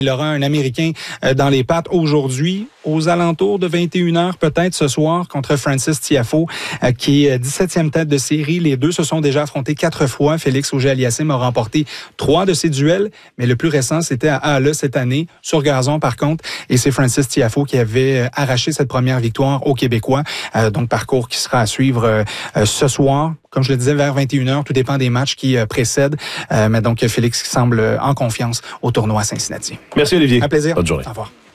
Il aura un Américain dans les pattes aujourd'hui, aux alentours de 21h peut-être ce soir, contre Francis Tiafoe, qui est 17e tête de série. Les deux se sont déjà affrontés 4 fois. Félix Auger-Aliassime a remporté 3 de ses duels, mais le plus récent, c'était à Halle cette année, sur gazon par contre, et c'est Francis Tiafoe qui avait arraché cette première victoire aux Québécois. Donc, parcours qui sera à suivre ce soir. Comme je le disais, vers 21h, tout dépend des matchs qui précèdent. Mais donc, Félix qui semble en confiance au tournoi à Cincinnati. Merci Olivier. Un plaisir. Bonne journée. Au revoir.